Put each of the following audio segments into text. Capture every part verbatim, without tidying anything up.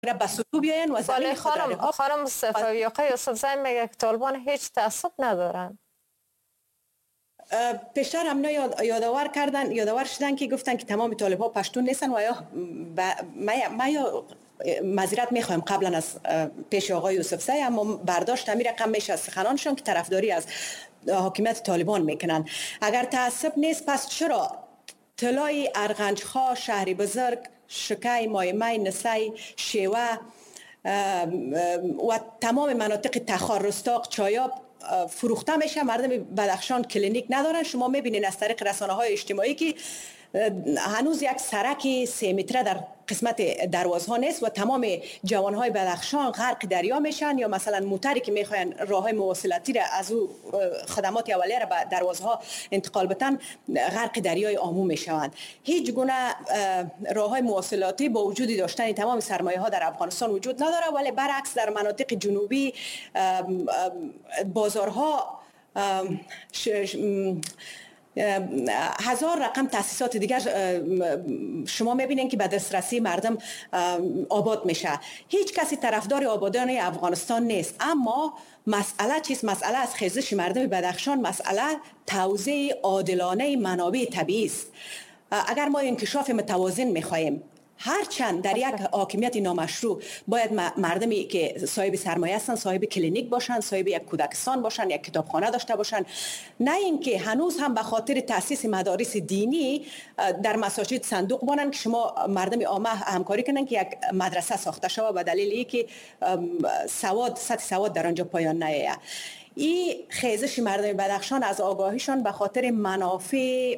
به سطوح بیاین و زمین خود را خانم خانم صفوی آقای یوسفزی میگه که طالبان هیچ تعصب ندارن. پیشتر هم یاد یادآور کردن یادآور شدن که گفتن که تمام طالب‌ها پشتون نیستن و یا ما یا معذرت میخوایم قبلا از پیش آقای یوسفزی، اما برداشت امیر رقم میشه از سخنانشون که طرفداری از حاکمیت طالبان میکنن. اگر تعصب نیست پس چرا طلای ارغنجخا، شهری بزرگ، شکی، مایمه، نسی، شیوه و تمام مناطق تخار، رستاق، چایاب فروخته میشه؟ مردم بدخشان کلینیک ندارن. شما میبینین از طریق رسانه های اجتماعی که هنوز یک سرک سه متره در قسمت دروازها نیست و تمام جوانهای بدخشان غرق دریا میشن، یا مثلا موتری که میخواین راه های مواصلاتی را از او خدمات اولیه را به دروازها انتقال بدن غرق دریای آمو میشوند. هیچ گونه راه های مواصلاتی با وجود داشتن تمام سرمایه ها در افغانستان وجود نداره، ولی برعکس در مناطق جنوبی بازارها هزار رقم تاسیسات دیگر شما میبینین که به دسترسی مردم آباد میشه. هیچ کسی طرفدار آبادان افغانستان نیست، اما مسئله چیست؟ مسئله از خیزش مردم بدخشان، مسئله توزیع عادلانه منابع طبیعی است. اگر ما انکشاف متوازن میخواهیم، هرچند در یک حاکمیت نامشروع باید مردمی که صاحب سرمایه هستند صاحب کلینیک باشند، صاحب یک کودکستان باشند، یک کتابخانه داشته باشند، نه اینکه هنوز هم به خاطر تاسیس مدارس دینی در مساجد صندوق بانند که شما مردم عامه همکاری کنند که یک مدرسه ساخته شود به دلیل اینکه سواد سطح سواد در آنجا پایان نیاید. این خیزش مردم بدخشان از آگاهیشان به خاطر منافع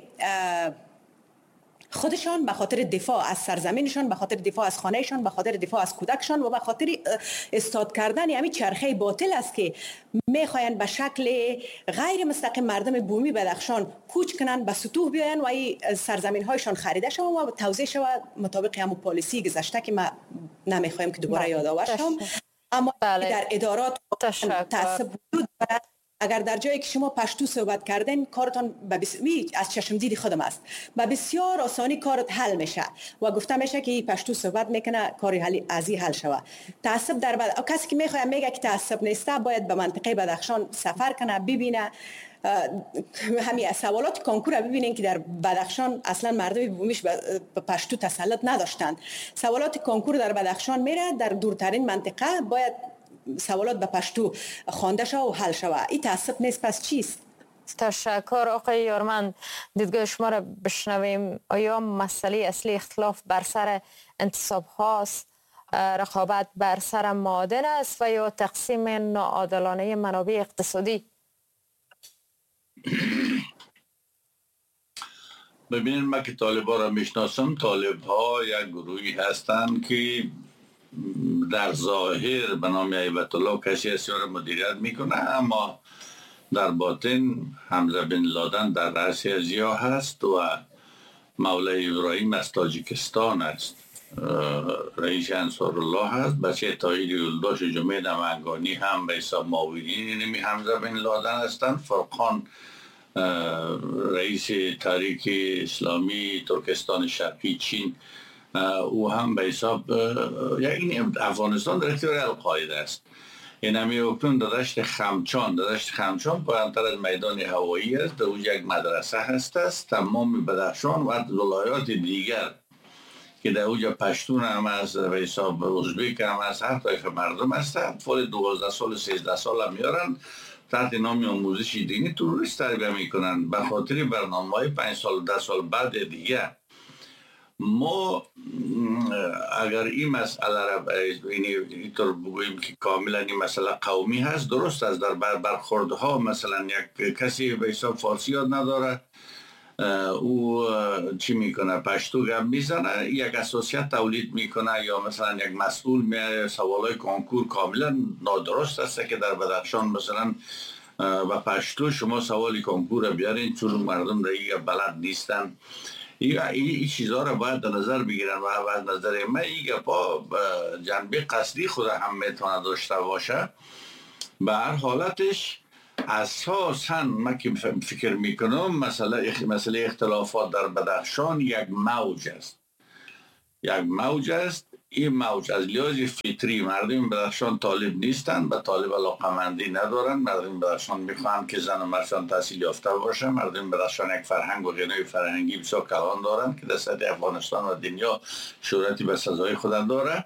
خودشان، به خاطر دفاع از سرزمینشان، به خاطر دفاع از خانهشان، به خاطر دفاع از کودکشان و به خاطر استاد کردن همین چرخه باطل است که میخواین به شکل غیر مستقیم مردم بومی بدخشان کوچ کنن، به سطوح بیاین و این سرزمین هایشان خریده شود و توزیع شود مطابق همون پالیسی گذشته که ما نمیخوایم که دوباره یادآور شوم. اما بله. در ادارات تعصب وجود دارد. اگر در جایی که شما پشتو صحبت کردین کارتان بس... از چشم دید خودم است، با بسیار آسانی کارت حل میشه و گفته میشه که پشتو صحبت میکنه کاری حل از این حل شود. تعصب در بد... کسی که میخواد میگه که تعصب نیسته باید به منطقه بدخشان سفر کنه، ببینه همین سوالات کنکور ببینین که در بدخشان اصلا مردم بومیش به پشتو تسلط نداشتند. سوالات کنکور در بدخشان میره، در دورترین منطقه باید سوالات به پشتو خوانده شود و حل شود. این تعصب نیست پس چیست؟ تشکر آقای یارمند. دیدگاه شما را بشنویم. آیا مسئله اصلی اختلاف بر سر انتصاب هاست، رقابت بر سر معادن است و یا تقسیم ناعادلانه منابع اقتصادی؟ ببینید ما که طالبان را میشناسم، طالب ها یک گروهی هستند که در ظاهر به نام هیبت الله کسی است را مدیریت میکنه، اما در باطن حمزه بن لادن در رأس ازیا هست و مولای ابراهیم از تاجیکستان است، رئیس انصار الله هست، بچه طاهر یلداش جمعه نمنگانی هم به حساب معاونین نمی حمزه بن لادن هستند. فرقان رئیس تحریک اسلامی ترکستان شرقی چین او هم به حساب یعنی افغانستان در اختیار القاعده است. این همی اکنون در دشت خمچان در دشت خمچان پایانتر از میدان هوایی است، در اونجا یک مدرسه هست است. تمام بدخشان و ولایات دیگر که در اونجا پشتون هم از به حساب ازبک هم از هر طایفه مردم هستند، فال دوازده سال سیزده سال هم میارن تحت نام آموزش دینی تروریست تربیه میکنن به خاطر برنامه‌های پنج سال ده سال بعد دیگه. ما اگر این مسئله را اینطور بگوییم که کاملا این مسئله قومی هست، درست است. در برخوردها مثلا یک کسی به حساب فارسی یاد نداره، او چی میکنه؟ پشتو گم میزنه، یک اساسیت تولید میکنه، یا مثلا یک مسئول میاره سوالای کنکور کاملا نادرست است که در بدخشان مثلا و پشتو شما سوالی کنکور بیارین چون مردم دیگه بلد نیستن. این چیزها را باید در نظر بگیرن و از نظر من این با جنبه قصدی خود هم میتونه داشته باشه. به هر حالتش اساساً من که فکر میکنم مسئله مسئله اختلافات در بدخشان یک موج است، یک موج است. این موج از لحاظ فطری مردم بدخشان طالب نیستند، به طالب علاقمندی ندارند. مردم بدخشان میخواهند که زن و مردشان تحصیل یافته باشه. مردم بدخشان یک فرهنگ و غنای فرهنگی بسیار کلان دارند که در سطح افغانستان و دنیا شهرتی به سزای خود داره.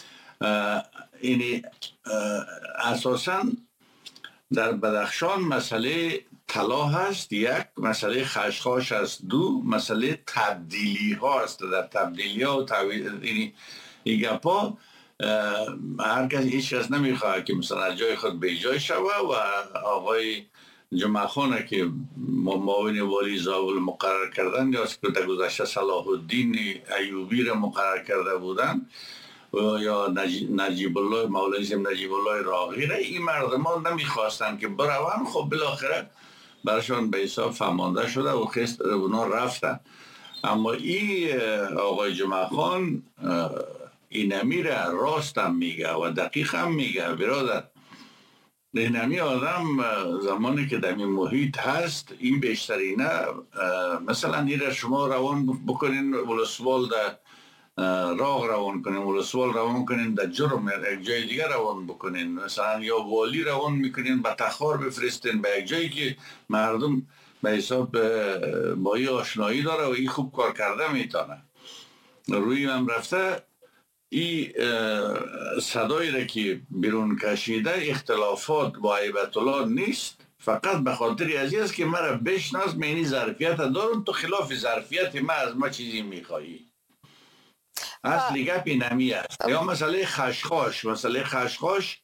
اینی اساساً در بدخشان مسئله طلا هست، یک مسئله خشخاش است، دو مسئله تبدیلی ها است. در تبدیلی ها و این گپا هر کس هیچ کس نمیخواد که مثلا از جای خود به جای شوه و آقای جمعه خانه که معاون والی زابل مقرر کردن یا که در گذشته صلاح الدین ایوبی را مقرر کرده بودن یا نجیب الله مولوی نجیب الله راغی را، این مردمان نمیخواستن که بروند. خب بالاخره برشان به حساب فهمانده شده و خست اونا رفتن. اما این آقای جمعه خان اینمی را راست هم میگه و دقیق هم میگه. برادر، اینمی آدم زمانی که در این محیط هست این بیشترینه مثلا این را شما روان بکنین ولسوال در راه روان کنین، ولسوال روان کنین در جرم یک جای دیگر روان بکنین، مثلا یا والی روان میکنین به تخار بفرستین به یک جایی که مردم به حساب با این آشنایی داره و این خوب کار کرده میتونه. روی من رفته این صدایی را که بیرون کشیده اختلافات با هیبت الله نیست، فقط به خاطر ازی است که مرا بشناس مینی ظرفیت دارم، تو خلاف ظرفیت من از ما چیزی میخوایی. اصلی گپ اینمی است. یا مسئله خشخاش، مسئله خشخاش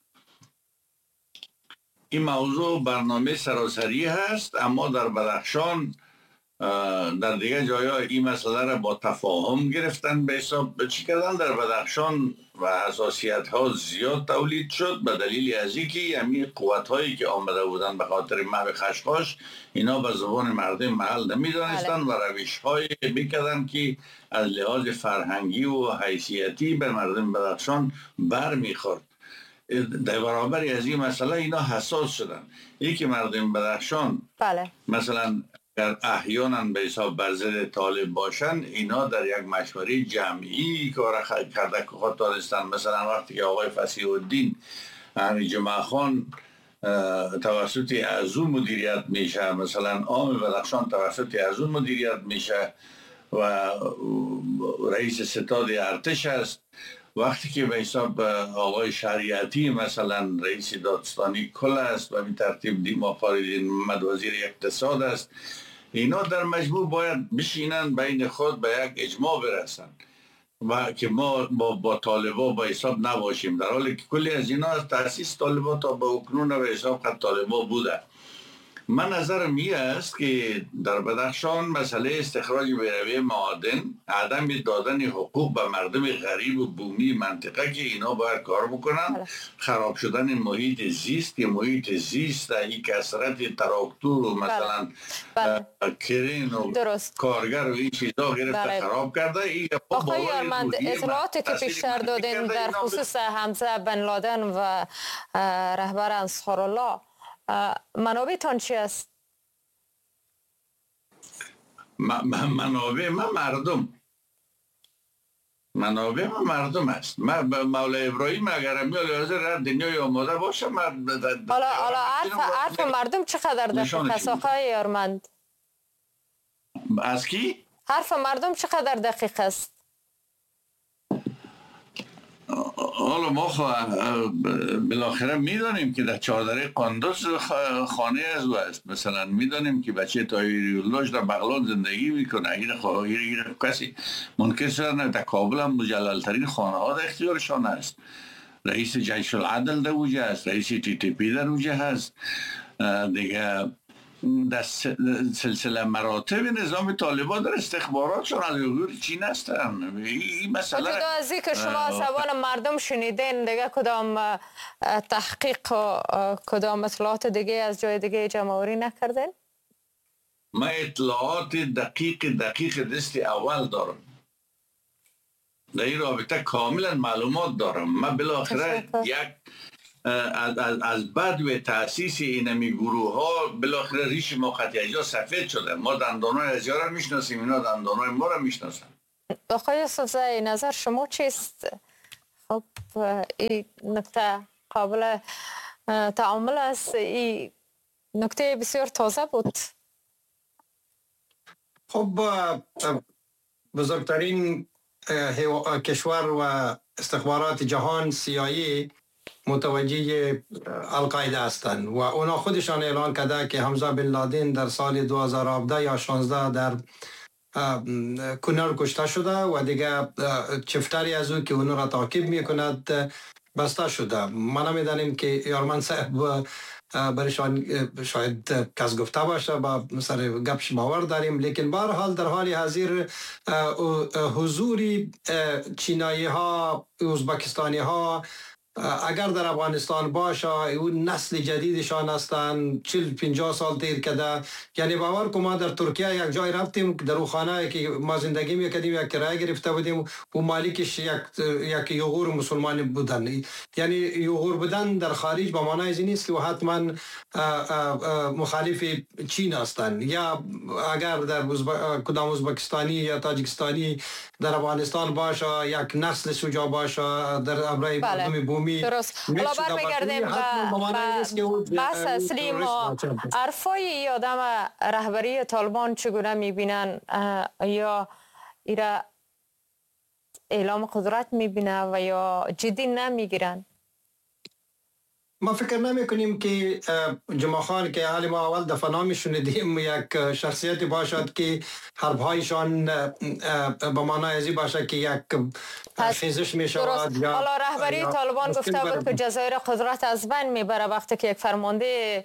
این موضوع برنامه سراسری هست، اما در بدخشان در دیگه جایا این مسئله را با تفاهم گرفتن به حساب چی کردن. در بدخشان و حساسیت ها زیاد تولید شد به دلیل از اینکه همین قوت هایی که آمده بودن به خاطر محو خشخاش اینا به زبان مردم محل نمیدانستن و روش های میکردن که از لحاظ فرهنگی و حیثیتی به مردم بدخشان بر میخورد. در برابر از این مسئله اینا حساس شدن. یکی مردم بدخشان بله. مثلا احیانا به حساب بر ضد طالب باشن، اینا در یک مشوره جمعی کار کرده که خود دانستن. مثلا وقتی که آقای فصیح الدین همین جمعه خان توسط ازو مدیریت میشه، مثلا عام بدخشان توسط ازو مدیریت میشه و رئیس ستاد ارتش است، وقتی که به حساب آقای شریعتی مثلا رئیس دادستانی کل است و به ترتیب دیما فاریدین محمد وزیر اقتصاد است، اینا در مجموع باید بشینن بین خود به یک اجماع برسن و که ما با, با طالبا با حساب نباشیم، در حالی که کلی از اینا از تأسیس طالبا تا به اکنون به حساب خط طالبا بوده. من نظرم این است که در بدخشان مسئله استخراج بیروی معادن، عدم دادن حقوق به مردم غریب و بومی منطقه که اینا باید کار بکنن، خراب شدن محیط زیست، محیط زیست این کسرت تراکتور و مثلا کرین و درست. کارگر و این چیزا گرفته خراب کرده. این آقای یارمند، اطلاعاتی که بیشتر دادین در خصوص حمزه بن لادن و رهبر انصارالله، منابعتان چی است؟ منابع من مردم منابع من مردم است. من مولا ابراهیم اگر میال حاضر دنیای آماده باشه من حالا حالا عرف مردم چقدر دقیق است آقای یارمند؟ از کی؟ حرف مردم چقدر دقیق است؟ حالا ما بالاخره میدانیم که در چادره قندوز خانه از او است. مثلا میدانیم که بچه طاهری الله در بغلان زندگی میکنه. این خواهی کسی ممکن شده در کابل هم مجلل ترین خانه ها در اختیارشان است. رئیس جیش العدل در اوجه است، رئیس تی تی پی در اوجه هست دیگه. در سلسله مراتب نظام طالبان در استخباراتشون از اویور چین هستن. این مسئله جدا از این که شما زبان مردم شنیدین، دیگه کدام تحقیق و کدام اطلاعات دیگه از جای دیگه جمع‌آوری نکردین؟ من اطلاعات دقیق دقیق دست اول دارم، در این رابطه کاملا معلومات دارم. من بالاخره یک از, از, از بعد و تأسیس اینمی گروه ها بالاخره ریش ما خطی ها سفید شده. ما دندانای از را میشناسیم، اینا دندانای ما را میشناسن. آقای سلطانی، نظر شما چیست؟ خب این نکته قابل تعامل است. این نکته بسیار تازه بود. خب بزرگترین کشور و استخبارات جهان سی آی ای متوجه القاعده هستند و اونا خودشان اعلان کرده که حمزه بن لادن در سال دو هزار و هفده یا شانزده در کنر کشته شده و دیگه چفتری از او که اونو را تعقیب میکند بسته شده. ما نمیدانیم که یارمن صاحب برشان شاید کس گفته باشه با سر گپش باور داریم، لیکن به هر حال در حال حاضر حضوری چینایی ها، ازبکستانی ها اگر در افغانستان باشه اون نسل جدیدشان هستند، چهل پنجاه سال تیر کرده. یعنی باور کن ما در ترکیه یک جای رفتیم در اون خانه که ما زندگی میکردیم یک کرایه گرفته بودیم و مالکش یک یک یغور مسلمانی بودن. یعنی یغور بودن در خارج به معنای این نیست که حتما مخالف چین هستند، یا اگر در کدام ازبکستانی یا تاجیکستانی در افغانستان باشه یک نسل شجاع باشه در امرای مردم بومی. درست. حالا برمیگردیم به بحث اصلی ما. عرفای ای آدم رهبری طالبان چگونه میبینن؟ یا ایرا اعلام قدرت میبینه و یا جدی نمیگیرن؟ ما فکر نمی کنیم که جمعه خان که حال ما اول دفعه نامی شنیدیم یک شخصیتی باشد که حربهایشان به معنای ازی باشه که یک خیزش می شود. حالا رهبری طالبان گفته بود که جزایر قدرت از بین میبره وقتی که یک فرمانده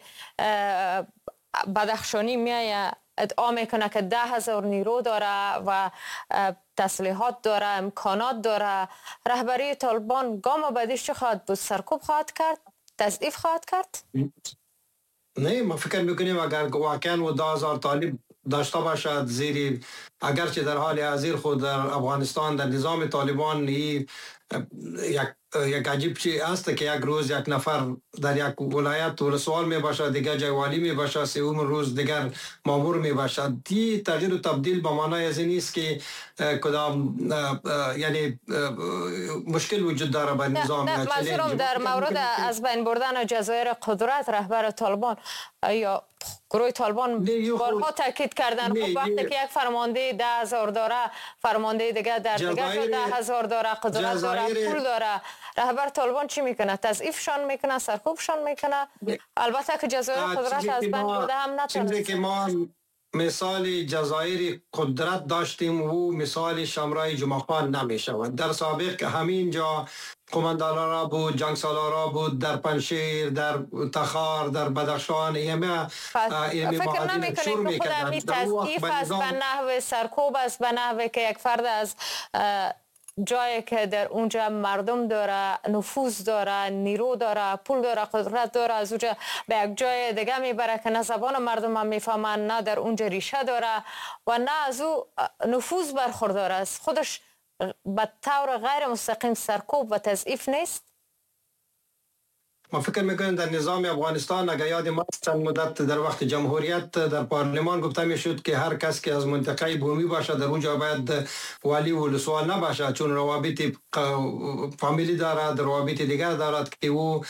بدخشانی میایه ادعا میکنه که ده هزار نیرو داره و تسلیحات داره، امکانات داره. رهبری طالبان گام بعدیش چه خواهد بود؟ سرکوب خواهد کرد؟ تضعیف خواهد کرد؟ نه، ما فکر میکنیم اگر واقعا و ده هزار طالب داشته باشد زیری، اگرچه در حال حاضر خود در افغانستان در نظام طالبان یک یک عجیب چی است که یک روز یک نفر در یک ولایت ولسوال می باشد، دیگر جای والی می باشد، سوم روز دیگر مامور می باشد. دی تغییر و تبدیل به معنای از نیست که کدام یعنی مشکل وجود داره به نظام. نه منظورم در مورد از بین بردن جزایر قدرت رهبر طالبان یا گروه طالبان بارها تاکید کردن خب وقتی که یک فرمانده ده هزار داره، فرمانده دیگه در دیگه ده هزار داره، قدرت داره، پول داره، رهبر طالبان چی میکنه؟ تضعیفشان میکنه، سرکوبشان میکنه. البته که جزایر قدرت از بین برده هم نتونست. که ما مثال جزایر قدرت داشتیم و مثال شمرای جمعه خان نمیشود. در سابق همین جا قماندانان بود، جنگ سالارا بود، در پنشیر، در تخار، در بدخشان. ایمه فکر نمی کنیم که خود همی تضعیف است به نحو سرکوب است، به نحو که یک فرد از جایی که در اونجا مردم داره، نفوذ داره، نیرو داره، پول داره، قدرت داره، از اونجا به یک جای دیگه میبره که نه زبان مردم هم میفهمن، نه در اونجا ریشه داره و نه از او نفوذ برخوردار است. خودش به طور غیر مستقیم سرکوب و تضعیف نیست؟ ما فکر میکنیم در نظام افغانستان اگر یاد ما چند مدت در وقت جمهوریت در پارلمان گفته میشد که هر کس که از منطقه بومی باشه در اونجا باید والی ولسوال نباشه، چون روابط فامیلی دارد، روابط دیگر دارد که او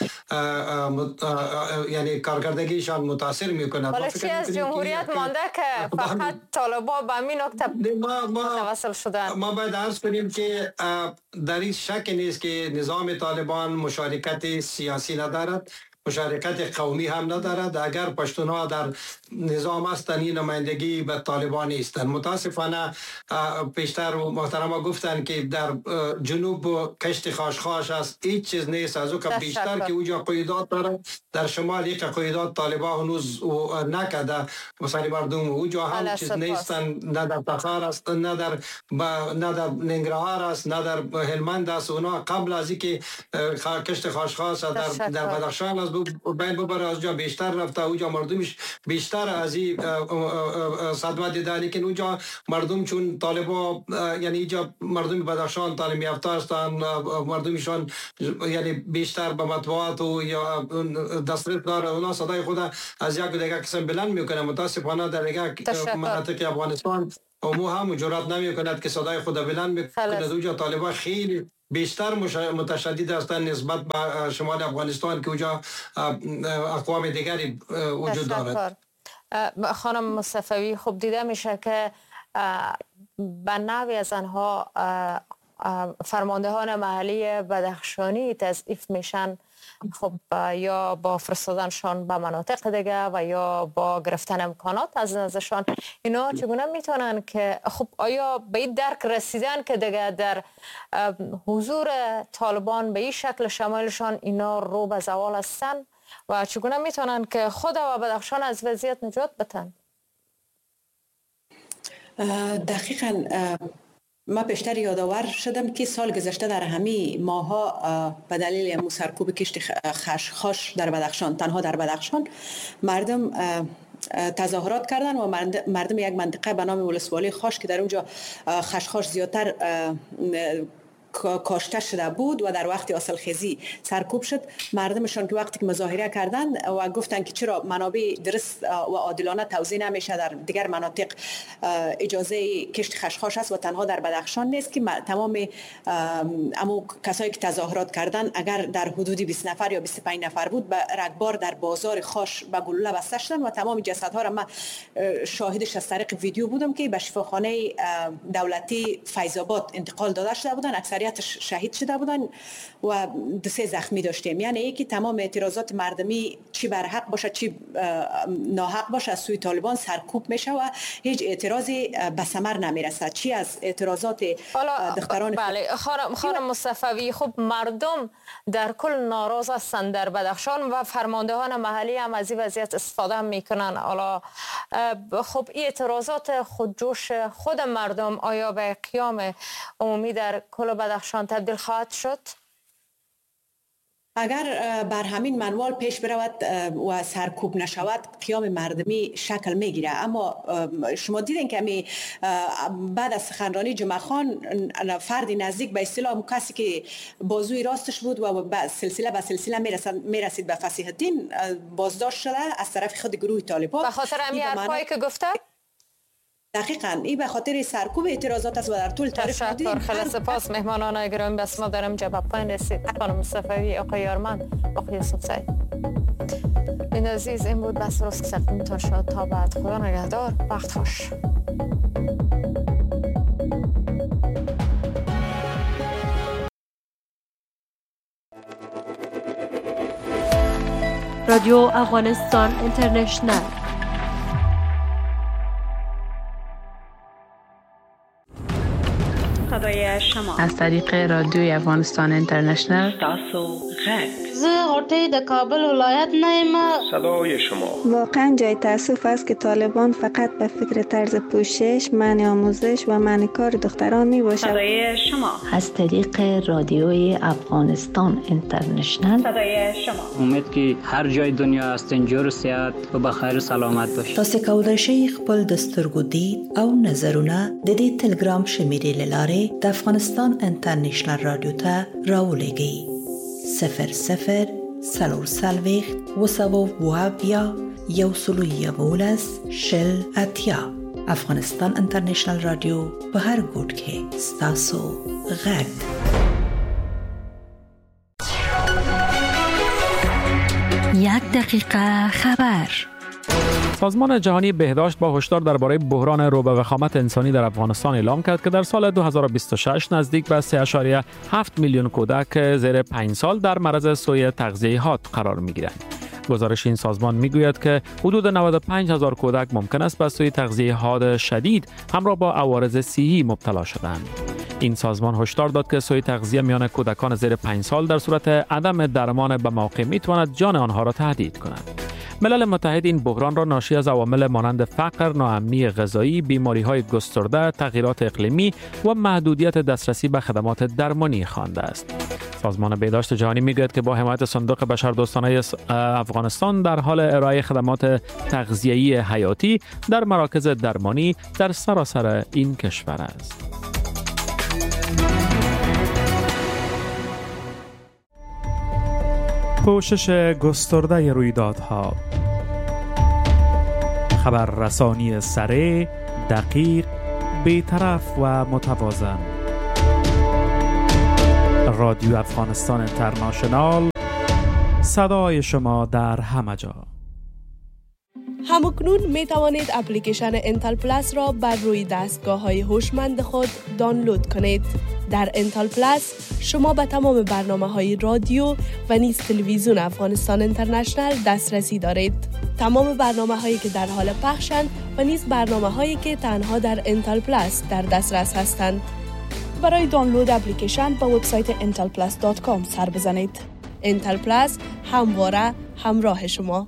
یعنی کارکردگیشان متاثر میکنه. ولی چی از جمهوریت مانده که فقط طالبا به همین نکته متوسل شدن؟ ما باید عرض کنیم که در این شک نیست که نظام طالبان مشارکت سیاسی ندارد، مشارکت قومی هم ندارد. اگر پشتونها در نظام هستند این نمایندگی به طالبان نیستند. متاسفانه پیشتر محترما گفتند که در جنوب کشت خاشخاش است، هیچ چیز نیست از او که بیشتر که اونجا قیودات دارد. در شمال یک قیودات طالبان هنوز نکرده، مثلا مردم اونجا هم چیز نیستند، نه در تخار است، نه در نه در ننگرهار است، نه در هلمند است. اونا قبل از اینکه کشت خاشخاش در در بدخشان است بین ببره از جا بیشتر رفته، اونجا مردمش بیشتر از این صدمه دیده. لیکن اونجا مردم چون طالبا یعنی اینجا مردم بدخشان تعلیم یافته هستند، مردمشان یعنی بیشتر به مطبوعات و یا دسترس داره، اونا صدای خود از یک دیگه قسم بلند میکنه. متاسفانه در دیگه مناطق افغانستان مو هم جرات نمی کند که صدای خود بلند میکند. اونجا طالبا خیلی بیشتر متشدد هستند نسبت به شمال افغانستان که اونجا اقوام دیگری وجود دارد. خانم مصطفی، خب دیده میشه که به نوعی از آنها فرماندهان محلی بدخشانی تضعیف میشن، خب یا با فرستادنشان به مناطق دیگه و یا با گرفتن امکانات از نزدشان. اینا چگونه میتونن که خب آیا به این درک رسیدن که دیگه در حضور طالبان به این شکل شمالشان اینا رو به زوال هستن و چگونه میتونن که خود و بدخشان از وضعیت نجات بدن؟ دقیقاً ما پیشتر یادآور شدم که سال گذشته در همه ماها به دلیل سرکوب کشت خشخاش در بدخشان، تنها در بدخشان مردم تظاهرات کردن و مردم یک منطقه به نام ولسوالی خاش که در اونجا خشخاش زیادتر کاشته شده بود و در وقت حاصل خیزی سرکوب شد، مردمشان که وقتی که مظاهره کردند و گفتند که چرا منابع درست و عادلانه توزیع نمیشه در دیگر مناطق اجازه کشت خشخاش است و تنها در بدخشان نیست، که تمام امو کسایی که تظاهرات کردند اگر در حدود بیست نفر یا بیست و پنج نفر بود به رگبار در بازار خاش به گلوله بسته شدند و تمام جسدها را من شاهدش از طریق ویدیو بودم که به شفاخانه دولتی فیض آباد انتقال داده شده بودند. اکثر شهید شده بودن و دو سه زخمی داشتیم. یعنی یکی تمام اعتراضات مردمی چی بر حق باشه چی ناحق باشه از سوی طالبان سرکوب میشه و هیچ اعتراضی به ثمر نمیرسه، چی از اعتراضات دختران. بله خانم خانم مصطفی، خب مردم در کل ناراض هستند در بدخشان و فرماندهان محلی هم از این وضعیت استفاده میکنن. حالا خب این اعتراضات خودجوش خود مردم آیا به قیام عمومی در کل بدخشان تبدیل خواهد شد؟ اگر بر همین منوال پیش برود و سرکوب نشود قیام مردمی شکل میگیره. اما شما دیدین که می بعد از سخنرانی جمعه خان فردی نزدیک به اصطلاح کسی که بازوی راستش بود و به سلسله به سلسله میرسید به فصیح الدین بازداشت شده از طرف خود گروه طالبان به خاطر همین حرفایی که گفته. دقیقاً این به خاطر سرکوب اعتراضات است و در طول تاریخ تشکر. خیلی سپاس مهمانان گرامی، بس ما دارم جواب پایین رسید. خانم مصطفی، آقای یارمند، آقای یوسف سعید. این عزیز این بود بس روز که سلطنتان شد. تا بعد خدا نگهدار، وقت خوش. رادیو افغانستان اینترنشنل صدای شما از طریق رادیوی افغانستان اینترنشنل. تاسو غږ زه غوټۍ د کابل ولایت نه یم. صدای شما واقعا جای تاسف است که طالبان فقط به فکر طرز پوشش، منع آموزش و منع کار دختران می باشد. صدای شما از طریق رادیوی افغانستان اینترنشنل. صدای شما امید که هر جای دنیا هستین جور صحت و بخیر سلامت باشید. تاسو کولای شئ خپل د سترګو دید او نظرونه د دې ټلګرام شمیرې لاره د افغانستان انټرنیشنل رادیو ته راولېږئ. صفر صفر سلور سلویخت و سوو وابیا یو سلو یوولس شل اتیا. افغانستان انټرنیشنل رادیو په هر ګوټ کې ستاسو غږ. یک دقیقه خبر. سازمان جهانی بهداشت با هشدار درباره بحران رو به وخامت انسانی در افغانستان اعلام کرد که در سال دو هزار و بیست و شش نزدیک به سه ممیز هفت میلیون کودک زیر پنج سال در معرض سوء تغذیه حاد قرار می‌گیرند. گزارش این سازمان میگوید که حدود نود و پنج هزار کودک ممکن است به سوء تغذیه حاد شدید همراه با عوارض صحی مبتلا شوند. این سازمان هشدار داد که سوء تغذیه میان کودکان زیر پنج سال در صورت عدم درمان به موقع میتواند جان آنها را تهدید کند. ملل متحد این بحران را ناشی از عوامل مانند فقر، ناامنی غذایی، بیماری‌های گسترده، تغییرات اقلیمی و محدودیت دسترسی به خدمات درمانی خوانده است. سازمان بهداشت جهانی میگوید که با حمایت صندوق بشردوستانه افغانستان در حال ارائه خدمات تغذیه‌ای حیاتی در مراکز درمانی در سراسر این کشور است. پوشش گسترده رویدادها، خبررسانی سریع، دقیق، بی‌طرف و متوازن. رادیو افغانستان اینترنشنال، صدای شما در همه جا. همکنون می توانید اپلیکیشن انتل پلاس را بر روی دستگاه های هوشمند خود دانلود کنید. در انتل پلاس شما به تمام برنامه های رادیو و نیز تلویزیون افغانستان اینترنشنال دسترسی دارید. تمام برنامه هایی که در حال پخشند و نیز برنامه هایی که تنها در انتل پلاس در دسترس هستند. برای دانلود اپلیکیشن به وبسایت انتل پلاس دات کام سر بزنید. انتل پلاس همواره همراه شما.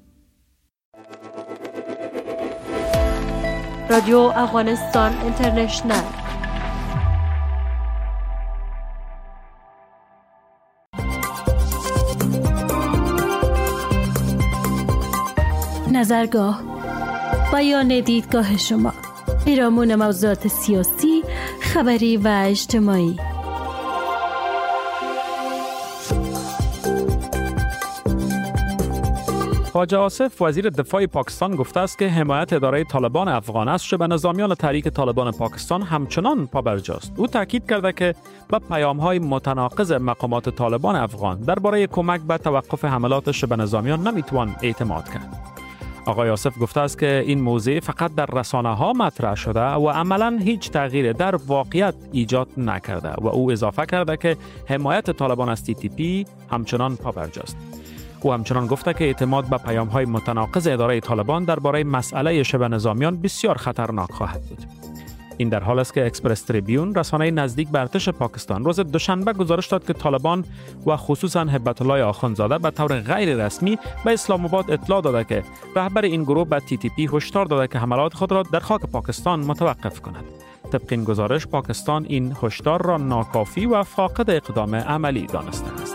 رادیو افغانستان اینترنشنال. نظرگاه، بیان دیدگاه شما، پیرامون موضوعات سیاسی، خبری و اجتماعی. خواجه آصف وزیر دفاع پاکستان گفته است که حمایت اداره طالبان افغان است به نظامیان تحریک طالبان پاکستان همچنان پابرجاست. او تاکید کرده که به پیام‌های متناقض مقامات طالبان افغان درباره کمک به توقف حملات شبه نظامیان نمیتوان اعتماد کرد. آقای آصف گفته است که این موضوع فقط در رسانه‌ها مطرح شده و عملاً هیچ تغییری در واقعیت ایجاد نکرده و او اضافه کرده که حمایت طالبان از تی تی پی همچنان پابرجاست. او همچنان گفته که اعتماد به پیام‌های متناقض اداره طالبان درباره مسئله شبه نظامیان بسیار خطرناک خواهد بود. این در حال است که اکسپرس تریبیون، رسانه نزدیک به ارتش پاکستان، روز دوشنبه گزارش داد که طالبان و خصوصاً هبت الله آخوندزاده به طور غیر رسمی به اسلام آباد اطلاع داده که رهبر این گروه به تی تی پی هشدار داده که حملات خود را در خاک پاکستان متوقف کند. طبق این گزارش پاکستان این هشدار را ناکافی و فاقد اقدام عملی دانسته است.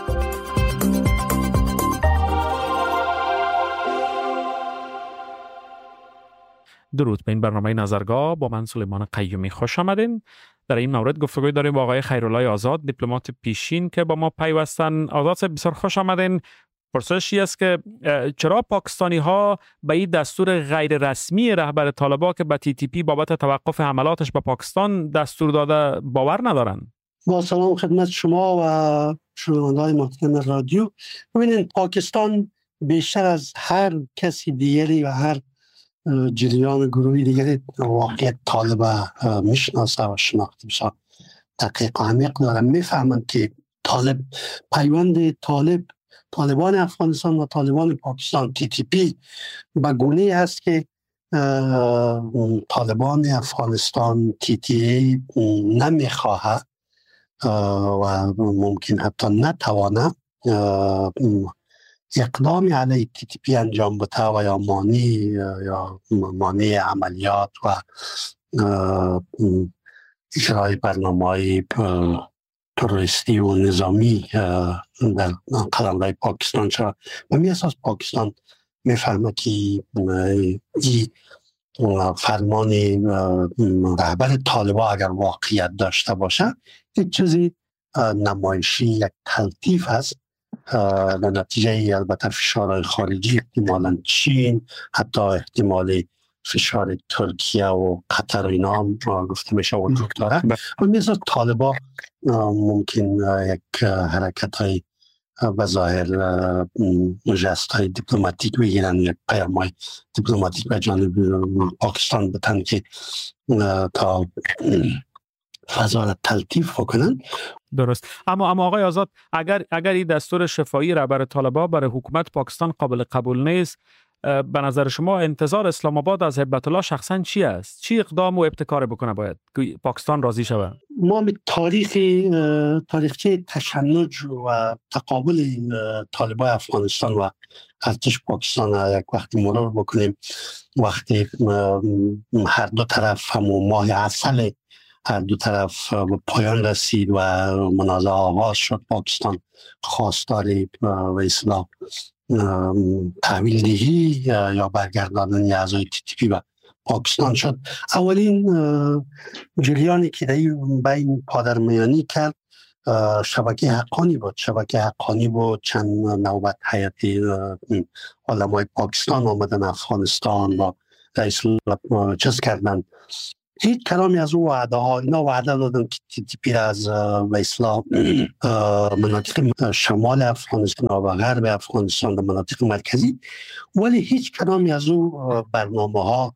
درود به این برنامه نظرگاه، با من سلیمان قیومی خوش آمدین. در این مورد گفتگوی داریم با آقای خیرالله آزاد، دیپلمات پیشین که با ما پیوستن. آزاد، بسیار خوش آمدین. پرسشی است که چرا پاکستانی ها به این دستور غیر رسمی رهبر طالبان که به تی تی پی بابت توقف حملاتش به پاکستان دستور داده باور ندارن؟ با سلام خدمت شما و شنونده‌های محترم رادیو. ببینید، پاکستان بیشتر از هر کسی دیگری و هر جریان گروهی دیگری واقعیت طالب میشناسه و شناخت بسیار دقیق و عمیق داره. میفهمند که طالب، پیوند طالب، طالبان افغانستان و طالبان پاکستان تی تی پی به گونه است که طالبان افغانستان تی تی پی نمیخواهد و ممکن حتی نتوانه اقدامی علیه تی تی پی انجام بده و یا مانی یا مانی عملیات و اجرای برنامه‌های تروریستی و نظامی در قلمرو پاکستان شد. و می اساس پاکستان میفهمه که این فرمان رهبر طالبان اگر واقعیت داشته باشه یک چیزی نمایشی، یک تلطیف است در نتیجه البته فشارهای خارجی، احتمالاً چین، حتی احتمال فشار ترکیه و قطر و اینا هم گفته میشه وجود داره. و مثل طالبان ممکن یک حرکت های بظاهر جست های دیپلماتیک بگیرن، یک پیام های دیپلماتیک به جانب پاکستان بتن که تا فضا را تلطیف کنن. درست. اما اما آقای آزاد، اگر اگر این دستور شفاهی رهبر طالبان برای حکومت پاکستان قابل قبول نیست، به نظر شما انتظار اسلام آباد از هبت الله شخصا چی است؟ چی اقدام و ابتکار بکنه باید که پاکستان راضی شود؟ ما به تاریخ تاریخچه تشنج و تقابل طالبان افغانستان و ارتش پاکستان یک وقتی مرور بکنیم، وقتی هر دو طرف همون ماه عسل هر دو طرف به پایان رسید و منازعه آغاز شد، پاکستان خواستار و اصلاح تحویل دهی یا برگرداندن اعضای تی تی پی به پاکستان شد. اولین جریانی که بین پادرمیانی کرد شبکه حقانی بود. شبکه حقانی بود چند نوبت هیئتی علمای پاکستان آمدن افغانستان و رئیس چیز کردن، هیچ کلامی از اون وعده ها، اینا وعده دادن که تی تی پی از به اصطلاح مناطق شمال افغانستان و غرب افغانستان و مناطق مرکزی، ولی هیچ کلامی از اون برنامه ها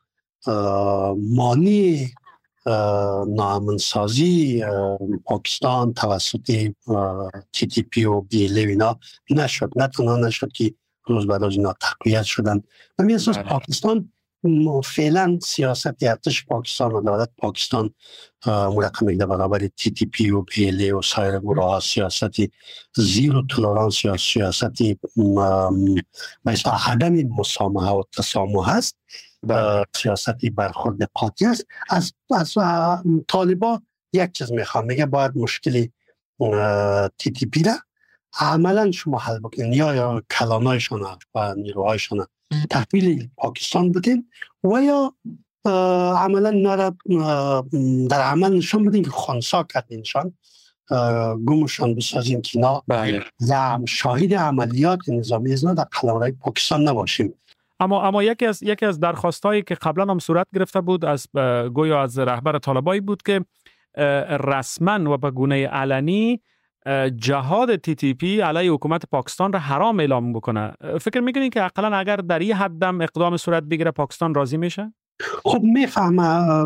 مانع ناامنسازی پاکستان توسط تی تی پی و بی ال اینا نشد. نه تنها نشد که روز به روز اینا تقویت شدن. و می اساس پاکستان فعلا سیاست ارتش پاکستان و دولت پاکستان مرقم میده برابر تی تی پی و بی ال و سایر گروه ها سیاستی زیرو تولرانس یا سیاستی مثلا عدم مسامحه و تسامح هست، سیاستی برخورد قاطع است. از از طالبان یک چیز میخوام، میگه باید مشکل تی تی پی را عملا شما حل بکنین، یا یا کلانایشان و نیروهایشان تحویل پاکستان بدین و یا عملا نارا در عمل نشان بدین که خونسا کردینشان، گمشان بسازین که نا یا شاهد عملیات نظامی ازنا در قلمرو پاکستان نباشیم. اما اما یکی از یکی از درخواستایی که قبلا هم صورت گرفته بود از گویا از رهبر طالبایی بود که رسما و به گونه علنی جهاد تی تی پی علیه حکومت پاکستان را حرام اعلام بکنه. فکر میکنین که اقلا اگر در این حدم اقدام صورت بگیره پاکستان راضی میشه؟ خب میفهمه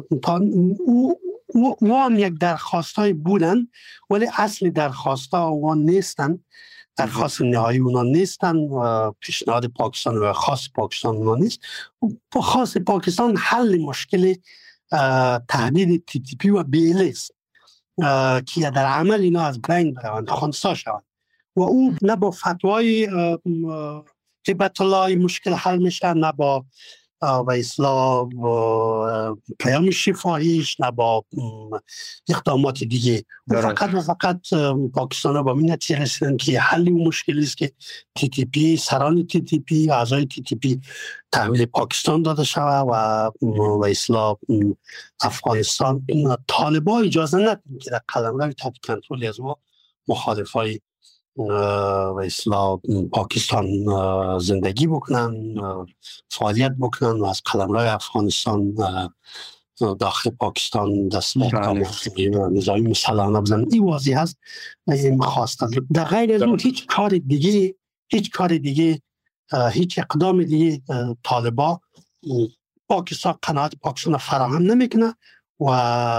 و هم یک درخواستای بودن، ولی اصل درخواستا و نیستن، درخواست نهایی اونا نیستن و پیشنهاد پاکستان و خاص پاکستان اونا نیست. خاص پاکستان حل مشکل تهدید تی تی پی و بی ال است که در عمل اینا از بین بروند، خونسا شوند و اون نه با فتوای هبت الله مشکل حل میشه، نه با و اصلاح پیام شفاهیش، نه با اقدامات دیگه. فقط و فقط پاکستان ها با این نتیجه رسیدن که حل مشکلی است که تی تی پی، سران تی تی پی، اعضای تی تی پی تحویل پاکستان داده شود و و اصلاح افغانستان. طالبان اجازه ندادن که در قلمرو تحت کنترل از ما مخالفای و اصلاح پاکستان زندگی بکنن، فعالیت بکنن و از قلمرو افغانستان داخل پاکستان دست نظامی مسلحانه بزنن. این واضح هست. این خواسته در غیر از اون هیچ کار دیگه هیچ کار دیگه هیچ اقدام دیگه طالبان پاکستان قناعت پاکستان فراهم نمیکنه و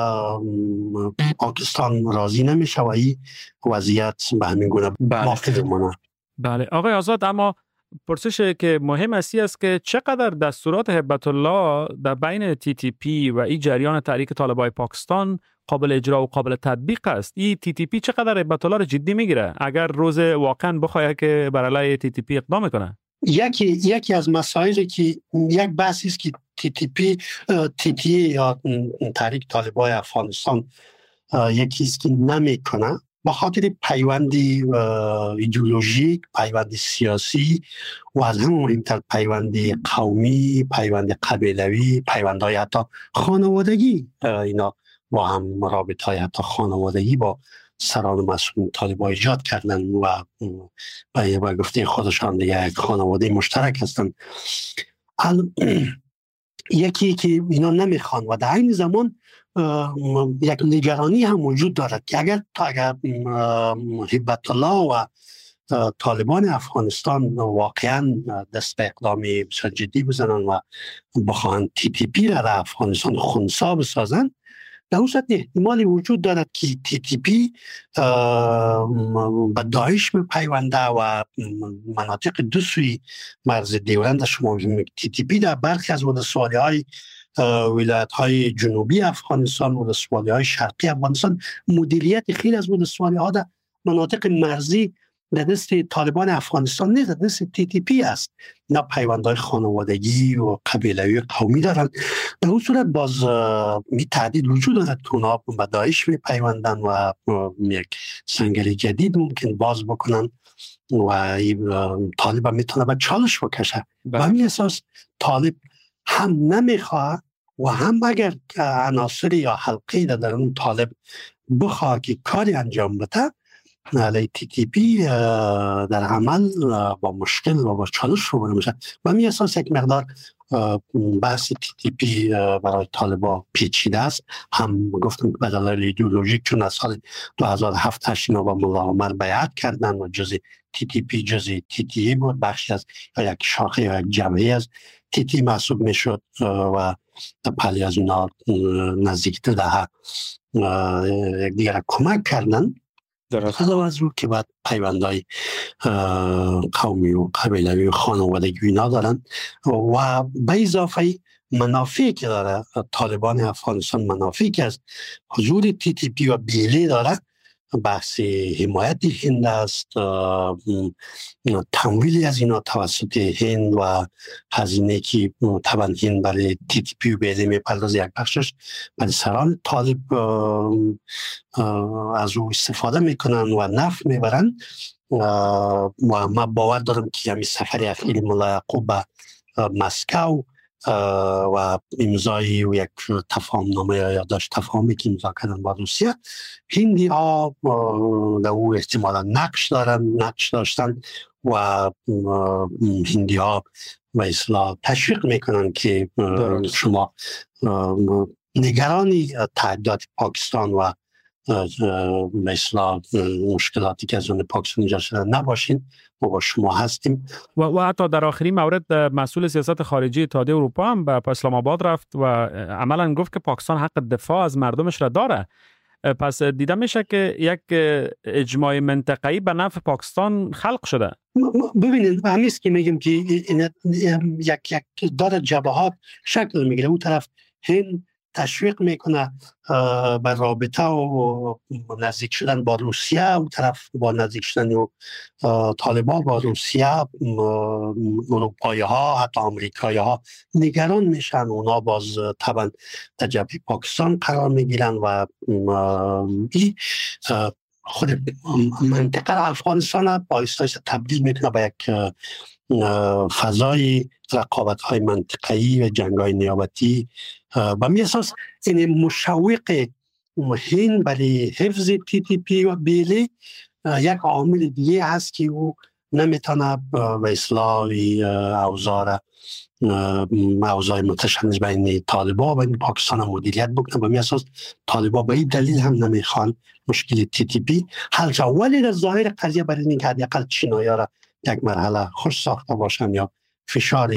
پاکستان راضی نمیشه و این وضعیت به همین گونه باقی بمونه. بله آقای آزاد، اما پرسش که مهم اصلی است که چقدر دستورات هبت الله در بین تی تی پی و این جریان تحریک طالبای پاکستان قابل اجرا و قابل تطبیق است؟ این تی تی پی چقدر هبت الله رو جدی میگیره اگر روز واقعا بخواد که بر علیه تی تی پی اقدام کنه؟ یکی یکی از مسائلی که یک بحثی است که تی تی پی تی تی یا تحریک طالبای افغانستان یکی است که نمیکنه با خاطر پیوندی ایدئولوژیک، پیوندی سیاسی و از همه مهمتر پیوندی قومی، پیوندی قبیلوی، پیوندهای حتی خانوادگی. اینا با هم رابطهای حتی خانوادگی با سران مسئول طالبان ایجاد کردن و با گفته خودشان دیگه یک خانواده مشترک هستند. یکی که اینا نمیخوان و در این زمان یک نگرانی هم وجود دارد که اگر تا اگر هبت الله و طالبان افغانستان واقعا دست به اقدام بسیار جدی بزنن و بخواهند تی تی پی را در افغانستان خنثی بسازن، در اون صورت احتمالی وجود دارد که تی تی پی به داعش بپیونده و مناطق دو سوی مرز دیولند شما تی تی پی در برخی از ولسوالی های ولایت های جنوبی افغانستان و ولسوالی های شرقی افغانستان مدیریت خیلی از ولسوالی ها در مناطق مرزی در دست طالبان افغانستان نیست، در دست تی تی پی است. اینا پیوندهای خانوادگی و قبیلوی قومی دارند. در اون صورت باز می تعدید وجود دارد که اونا به داعش می پیوندن و یک سنگری جدید ممکن باز بکنن و طالب میتونه به چالش بکشه. و همین اساس طالب هم نمیخواه و هم اگر عناصری یا حلقی در اون طالب بخواه که کاری انجام بده، علیه تی تی پی در عمل با مشکل و با چالش روبرو میشه و می اساس یک مقدار بحث تی تی پی برای طالبان پیچیده است. هم گفتم به دلایل ایدئولوژیک، چون از سال دو هزار و هفت هشت اینا با ملا عمر بیعت کردن و جزء تی تی پی جزء تی تی ای بود، بخشی از یا یک شاخه یا یک جبهه از تی تی محسوب میشد و پلی از اونا نزدیک دو دهه یک دیگر کمک کردن. علاوه از رو که بعد پیوندهای قومی و قبیلوی و خانوادگی اینا دارن و به اضافه منافعی که داره طالبان افغانستان، منافعی که از حضور تی تی پی و بیلی داره، بحث حمایت هند است، تمویلی از اینا توسط هند و هزینه که طبعا هند برای تی تی پی و بیلی میپردازه، یک بخشش برای سران طالب از او استفاده میکنن و نفع میبرن. و من باور دارم که همین سفر اخیر ملا یعقوب به مسکو و امضای و یک تفاهم نامه یا یادداشت تفاهمی که امضا کردن با روسیه، هندی ها در او احتمالا نقش دارن نقش داشتن و هندی ها و اصلاح تشویق میکنن که شما نگرانی تعهدات پاکستان و مثلا مشکلاتی که از اون پاکستان ایجاد شده نباشین، ما با شما هستیم. و, و حتی در آخرین مورد مسئول سیاست خارجی اتحادیه اروپا هم به اسلام آباد رفت و عملا گفت که پاکستان حق دفاع از مردمش را داره. پس دیده میشه که یک اجماع منطقه‌ای به نفع پاکستان خلق شده. ببینید همیست که میگم که یک یک داره جبهات شکل میگیره. اون طرف هند تشویق میکنه به رابطه و نزدیک شدن با روسیه، اون طرف با نزدیک شدن و طالبان با روسیه اروپایی ها حتی آمریکایی ها نگران میشن، اونا باز طبعا در جبهه پاکستان قرار میگیرن و این خود منطقه افغانستان باعث تبدیل میکنه به یک فضای رقابت های منطقه‌ای و جنگ های نیابتی. به می اساس این مشوق هند برای حفظ تی تی پی و بیلی یک عامل دیگه هست که او نمیتونه به اصلاح اوضاع اوضاع متشنج بین طالبان و بین پاکستان مدیریت بکنه. به می اساس طالبان به این دلیل هم نمیخوان مشکل تی تی پی حل شود، ولی در ظاهر قضیه برای اینکه حداقل چینایی‌ها را یک مرحله خوش ساخته باشن یا فشار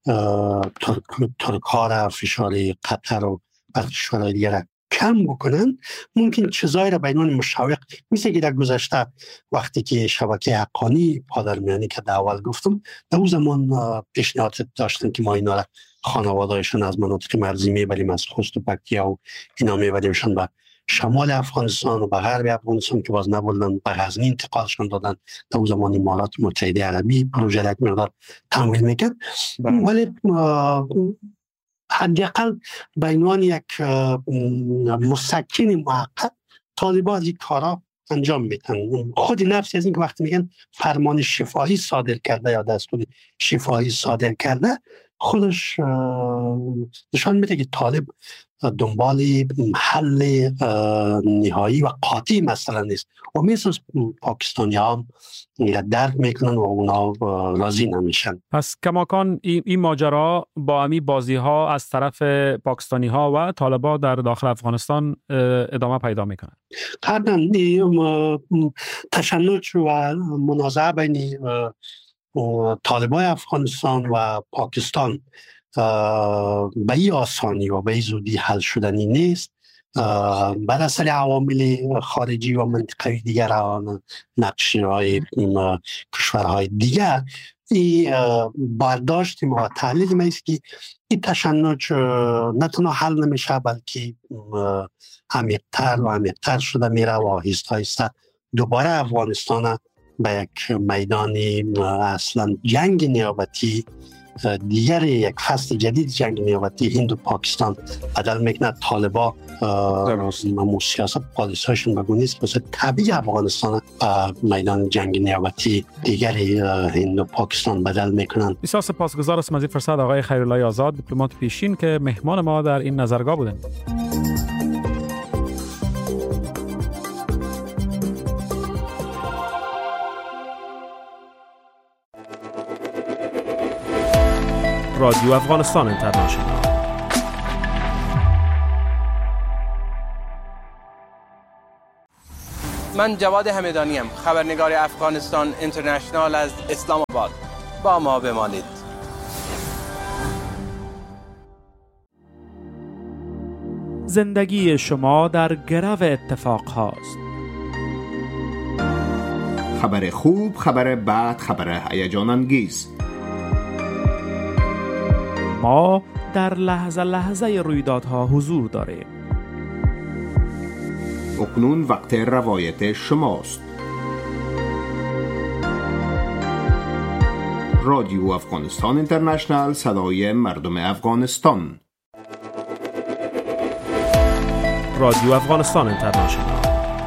ترک‌ها را، فشار قطر و کشورهای دیگر را کم بکنن، ممکن چیزایی را بین اون مشوق مثل که در گذشته وقتی که شبکه حقانی پادرمیانی که در اول گفتم، در اون زمان پیشنهاد داشتن که ما اینا را خانوادهایشان از مناطق مرزی میبریم، از خوست و پکتیا و اینا میبریمشان به شمال افغانستان و به غرب افغانستان که باز نبودن، به غزنی انتقالشون دادن. در اون زمان امارات متحده عربی پروژه یک مقدار تمویل میکرد، ولی حداقل به عنوان یک مسکن موقت طالبان این کارا انجام میدن. خود نفسی از این که وقتی میگن فرمان شفاهی صادر کرده یا دستور شفاهی صادر کرده، خودش نشان میده که طالب دنبال حل نهایی و قاطعی مثلا نیست و مثل پاکستانی ها درک میکنن و اونا راضی نمیشن. پس کماکان این ای ماجرا با امی بازی ها از طرف پاکستانی ها و طالبان در داخل افغانستان ادامه پیدا میکنن. قطعاً تشنج و منازعه بین طالبان افغانستان و پاکستان به این آسانی و به این زودی حل شدنی نیست. بر اثر عوامل خارجی و منطقه‌ای دیگر، نقشه‌های کشورهای دیگر، این برداشت ما و تحلیل ما است که این تشنج نه تنها حل نمیشه بلکه عمیق‌تر و عمیق‌تر شده میره و آهسته آهسته دوباره افغانستان به یک میدان اصلا جنگ نیابتی دیگر، یک فصل جدید جنگ نیابتی هند و پاکستان بدل میکنه. طالبا ممو سیاست پالیسیشون بگونیست مثل طبیعی افغانستان میدان جنگ نیابتی دیگری هند و پاکستان بدل میکنن. بسیار سپاسگزار هستم از این فرصت آقای خیرالله آزاد، دیپلمات پیشین که مهمان ما در این نظرگاه بودند. رادیو افغانستان اینترنشنال. من جواد همدانی ام، خبرنگار افغانستان اینترنشنال از اسلام آباد. با ما بمانید. زندگی شما در گرو اتفاق هاست. خبر خوب، خبر بد، خبر هیجان انگیز. ما در لحظه لحظه رویدادها حضور داریم. اکنون وقت روایت شماست. رادیو افغانستان اینترنشنال، صدای مردم افغانستان. رادیو افغانستان اینترنشنال